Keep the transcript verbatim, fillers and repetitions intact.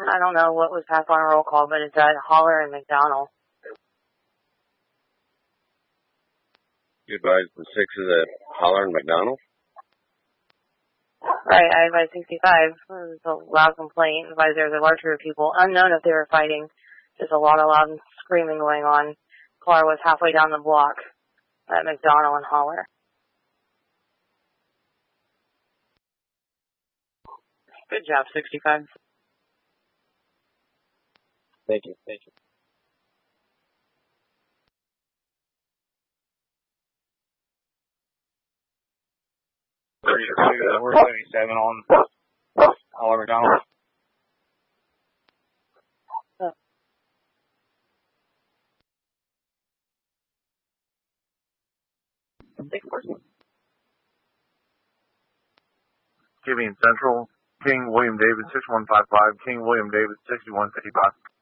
I don't know what was passed on a roll call, but it's at Holler and McDonald. You advised the six is at Holler and McDonald? Right, I advised sixty-five. It was a loud complaint. Advised there was a large group of people, unknown if they were fighting. Just a lot of loud screaming going on. Car was halfway down the block at McDonald and Holler. Good job, sixty-five. Thank you, thank you. We're seventy-seven on Holler McDonald. Oh. Six person. Giving Central, King William David six one five five, King William David sixty-one fifty-five.